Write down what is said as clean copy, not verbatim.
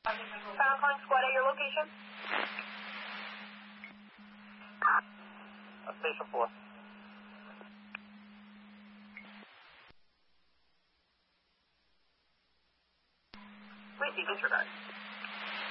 Calling squad at your location. Station 4. Please disregard.